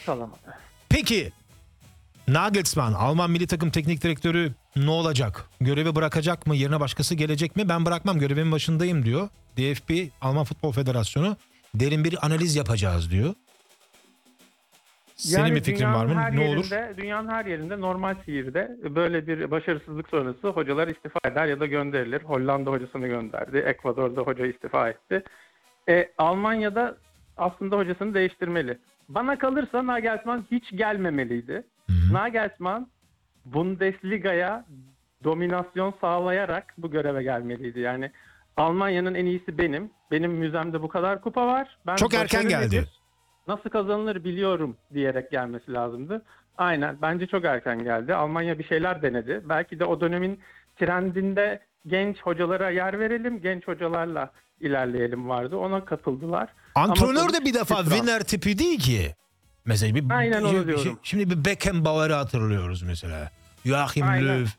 Çalamadı. Peki Nagelsmann, Alman milli takım teknik direktörü ne olacak? Görevi bırakacak mı? Yerine başkası gelecek mi? Ben bırakmam, görevimin başındayım diyor. DFB, Alman Futbol Federasyonu, derin bir analiz yapacağız diyor. Senin bir fikrin var mı? Ne olur? Dünyanın her yerinde normal seyirde böyle bir başarısızlık sonrası hocalar istifa eder ya da gönderilir. Hollanda hocasını gönderdi. Ekvador'da hoca istifa etti. Almanya'da aslında hocasını değiştirmeli. Bana kalırsa Nagelsmann hiç gelmemeliydi. Nagelsmann Bundesliga'ya dominasyon sağlayarak bu göreve gelmeliydi. Yani Almanya'nın en iyisi benim. Benim müzemde bu kadar kupa var. Ben Çok erken geldi. Nasıl kazanılır biliyorum diyerek gelmesi lazımdı. Aynen. Bence çok erken geldi. Almanya bir şeyler denedi. Belki de o dönemin trendinde genç hocalara yer verelim, genç hocalarla ilerleyelim vardı. Ona katıldılar. Antrenör de bir defa winner tipi değil ki. Mesela Aynen onu diyorum. Şimdi bir Beckenbauer'ı hatırlıyoruz mesela. Joachim Löw.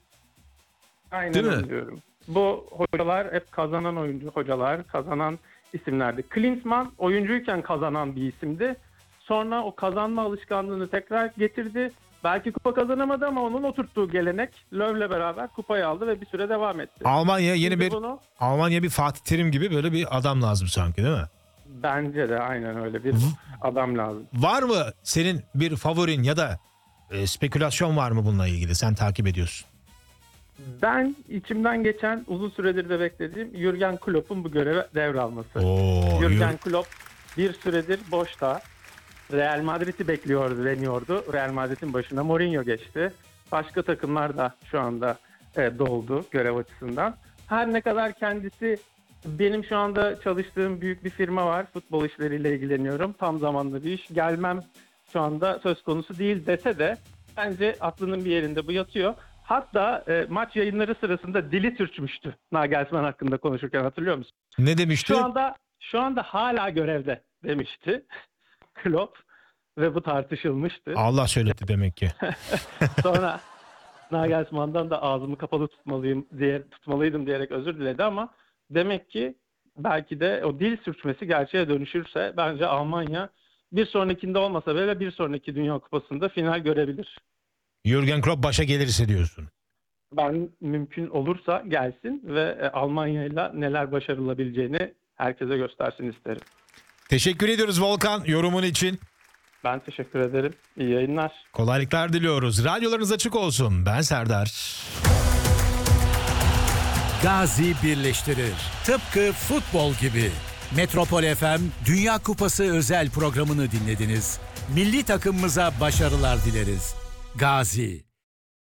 Aynen değil onu mi? diyorum. Bu hocalar hep kazanan oyuncu hocalar, kazanan isimlerdi. Klinsmann oyuncuyken kazanan bir isimdi. Sonra o kazanma alışkanlığını tekrar getirdi. Belki kupa kazanamadı ama onun oturttuğu gelenek Löw'le beraber kupayı aldı ve bir süre devam etti. Almanya bir Fatih Terim gibi böyle bir adam lazım sanki, değil mi? Bence de aynen öyle bir adam lazım. Var mı senin bir favorin ya da spekülasyon var mı bununla ilgili? Sen takip ediyorsun. Ben içimden geçen, uzun süredir de beklediğim Jürgen Klopp'un bu göreve devralması. Jürgen Klopp bir süredir boşta. Real Madrid'i deniyordu. Real Madrid'in başına Mourinho geçti. Başka takımlar da şu anda doldu görev açısından. Her ne kadar kendisi, benim şu anda çalıştığım büyük bir firma var. Futbol işleriyle ilgileniyorum. Tam zamanlı bir iş. Gelmem şu anda söz konusu değil dese de bence aklının bir yerinde bu yatıyor. Hatta maç yayınları sırasında dili sürçmüştü Nagelsmann hakkında konuşurken, hatırlıyor musun? Ne demişti? Şu anda hala görevde demişti Klopp ve bu tartışılmıştı. Allah söyletti demek ki. Sonra Nagelsmann'dan da ağzımı kapalı tutmalıydım diyerek özür diledi ama demek ki belki de o dil sürçmesi gerçeğe dönüşürse bence Almanya bir sonrakinde olmasa bile bir sonraki Dünya Kupası'nda final görebilir. Jürgen Klopp başa gelirse diyorsun. Ben mümkün olursa gelsin ve Almanya'yla neler başarılabileceğini herkese göstersin isterim. Teşekkür ediyoruz Volkan yorumun için. Ben teşekkür ederim. İyi yayınlar. Kolaylıklar diliyoruz. Radyolarınız açık olsun. Ben Serdar. Gazi birleştirir. Tıpkı futbol gibi. Metropol FM Dünya Kupası özel programını dinlediniz. Milli takımımıza başarılar dileriz. Gazi.